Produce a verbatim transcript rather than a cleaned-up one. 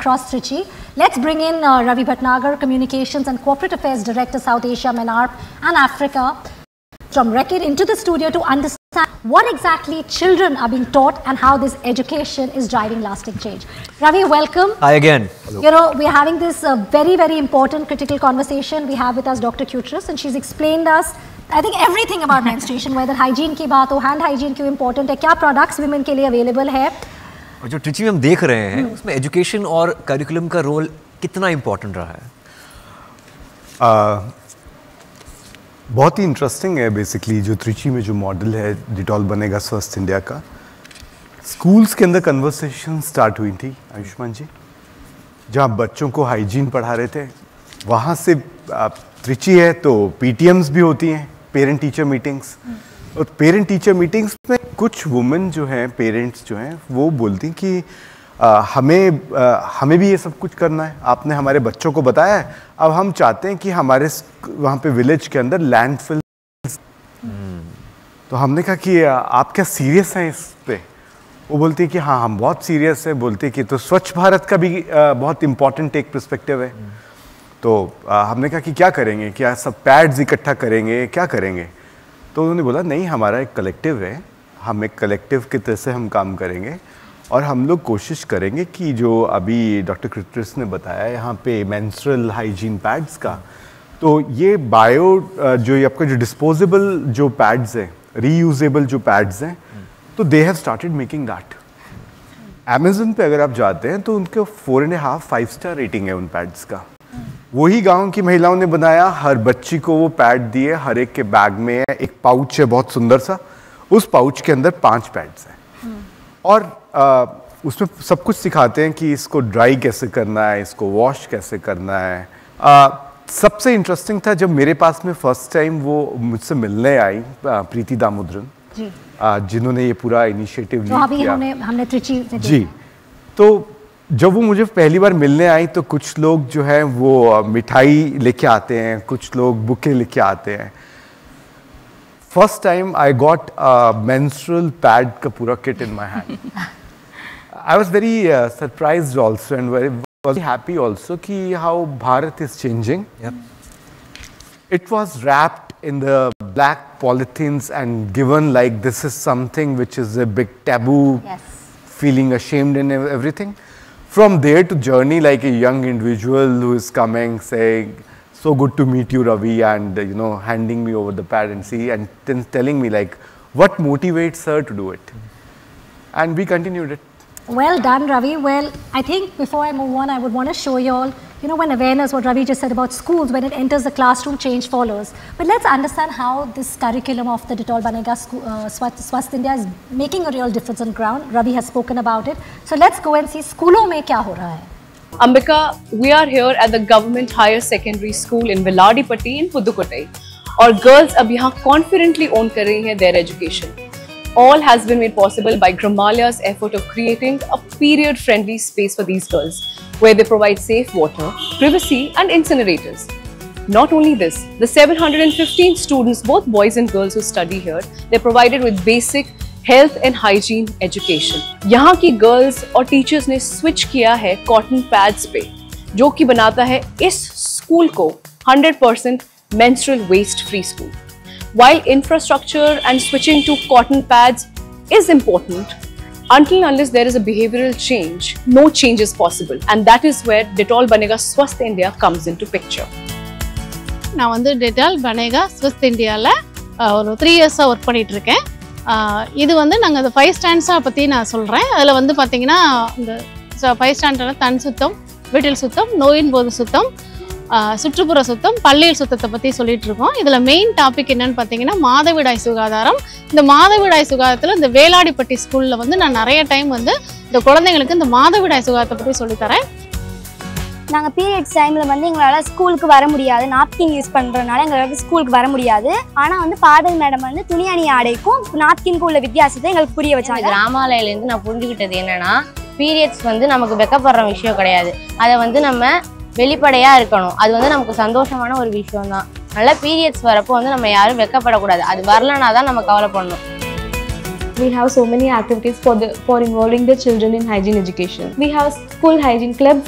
across Trichy. Let's bring in uh, Ravi Bhatnagar, Communications and Corporate Affairs Director, South Asia, MENARP and Africa, from Reckitt into the studio to understand what exactly children are being taught and how this education is driving lasting change. Ravi, welcome. Hi again. Hello. You know, we are having this uh, very, very important critical conversation. We have with us Doctor Kutrus, and she's explained us, I think, everything about menstruation, whether hygiene की बात हो, hand hygiene क्यों important है, क्या products women के लिए available है. और जो ट्रिची में हम देख रहे हैं, उसमें education और curriculum का role कितना important रहा है? uh, बहुत ही इंटरेस्टिंग है बेसिकली जो त्रिची में जो मॉडल है डिटॉल बनेगा स्वस्थ इंडिया का. स्कूल्स के अंदर कन्वर्सेशन स्टार्ट हुई थी आयुष्मान जी, जहाँ बच्चों को हाइजीन पढ़ा रहे थे. वहाँ से त्रिची है तो पीटीएम्स भी होती हैं, पेरेंट टीचर मीटिंग्स. और पेरेंट टीचर मीटिंग्स में कुछ वुमेन जो हैं, पेरेंट्स जो हैं, वो बोलती कि आ, हमें आ, हमें भी ये सब कुछ करना है. आपने हमारे बच्चों को बताया है, अब हम चाहते हैं कि हमारे वहाँ पे विलेज के अंदर लैंडफिल. hmm. तो हमने कहा कि आप क्या सीरियस हैं इस पे? वो बोलती है कि हाँ हम बहुत सीरियस हैं. बोलती है कि तो स्वच्छ भारत का भी आ, बहुत इम्पोर्टेंट एक पर्सपेक्टिव है. hmm. तो आ, हमने कहा कि क्या करेंगे, क्या सब पैड्स इकट्ठा करेंगे, क्या करेंगे? तो उन्होंने बोला नहीं, हमारा एक कलेक्टिव है, हम एक कलेक्टिव की तरह से हम काम करेंगे और हम लोग कोशिश करेंगे कि जो अभी डॉक्टर कुट्रस ने बताया यहाँ पे मेंस्ट्रुअल हाइजीन पैड्स का, तो ये बायो जो ये आपका जो डिस्पोजेबल जो पैड्स हैं, रीयूजेबल जो पैड्स हैं, तो they have started making that. Amazon पे अगर आप जाते हैं तो उनके four and half five star rating है उन पैड्स का. वही गांव की महिलाओं ने बनाया, हर बच्ची को वो पैड दिए, हर एक के बैग में है एक पाउच है बहुत सुंदर सा, उस पाउच के अंदर पांच पैड्स हैं. और आ, उसमें सब कुछ सिखाते हैं कि इसको ड्राई कैसे करना है, इसको वॉश कैसे करना है. आ, सबसे इंटरेस्टिंग था जब मेरे पास में फर्स्ट टाइम वो मुझसे मिलने आई प्रीति दामोदरन जी, आ, जिन्होंने ये पूरा इनिशिएटिव लिया. अभी हमने हमने त्रिची जी. तो जब वो मुझे पहली बार मिलने आई तो कुछ लोग जो है वो मिठाई लेके आते हैं, कुछ लोग बुके लेके आते हैं. First time I got a menstrual pad का पूरा kit in my hand. I was very uh, surprised also and very was happy also कि how Bharat is changing. Yep. It was wrapped in the black polythenes and given like this is something which is a big taboo, yes. feeling ashamed and everything. From there to journey like a young individual who is coming saying, so good to meet you, Ravi, and uh, you know, handing me over the pad and see and then telling me like what motivates her to do it. And we continued it. Well done, Ravi. Well, I think before I move on, I would want to show you all, you know, when awareness, what Ravi just said about schools, when it enters the classroom, change follows. But let's understand how this curriculum of the Detol Banega school, uh, Swasth India is making a real difference on ground. Ravi has spoken about it. So let's go and see schools mein kya ho raha hai. Ambika, we are here at the Government Higher Secondary School in Veladipatti in Pudukkottai. Our girls अब यहाँ confidently own कर रही हैं their education. All has been made possible by Gramalia's effort of creating a period-friendly space for these girls, where they provide safe water, privacy, and incinerators. Not only this, the seven hundred fifteen students, both boys and girls who study here, they're provided with basic health and hygiene education. यहाँ की girls और teachers ने switch किया है cotton pads पे, जो कि बनाता है इस स्कूल को one hundred percent menstrual waste free school. While infrastructure and switching to cotton pads is important, until unless there is a behavioral change, no change is possible, and that is where Detol Banega Swasth India comes into picture. நான் வந்து Detol Banega Swasth Indiaல ஒரு three years work பண்ணிட்டு இருக்கேன். இது வந்து நாங்கள் அந்த five ஸ்டாண்ட்ஸாக பற்றி நான் சொல்கிறேன். அதில் வந்து பார்த்திங்கன்னா இந்த ஃபைவ் ஸ்டாண்டர்டில் தன் சுத்தம், வீட்டில் சுத்தம், நோயின் போது சுத்தம், சுற்றுப்புற சுத்தம், பள்ளியில் சுத்தத்தை பற்றி சொல்லிட்டு இருக்கோம். இதில் மெயின் டாபிக் என்னென்னு பார்த்தீங்கன்னா மாதவிடாய் சுகாதாரம். இந்த மாதவிடாய் சுகாதாரத்தில் இந்த வேலாடிப்பட்டி ஸ்கூலில் வந்து நான் நிறைய டைம் வந்து இந்த குழந்தைங்களுக்கு இந்த மாதவிடாய் சுகாதாரத்தை பற்றி சொல்லித்தரேன். நாங்கள் பீரியட்ஸ் டைமில் வந்து எங்களால் ஸ்கூலுக்கு வர முடியாது, நாப்கின் யூஸ் பண்ணுறதுனால எங்களால் ஸ்கூலுக்கு வர முடியாது. ஆனால் வந்து பாதல் மேடம் வந்து துணியணி ஆடைக்கும் நாப்கின்க்கும் உள்ள வித்தியாசத்தை எங்களுக்கு புரிய வச்சாங்க. கிராமாலயிலேருந்து நான் புரிஞ்சுக்கிட்டது என்னன்னா, பீரியட்ஸ் வந்து நமக்கு வெக்கப்படுற விஷயம் கிடையாது, அதை வந்து நம்ம வெளிப்படையாக இருக்கணும். அது வந்து நமக்கு சந்தோஷமான ஒரு விஷயம் தான். நல்லா பீரியட்ஸ் வரப்போ வந்து நம்ம யாரும் வெக்கப்படக்கூடாது, அது வரலனா தான் நம்ம கவலைப்படணும். We have so many activities for the for involving the children in hygiene education. We have school hygiene club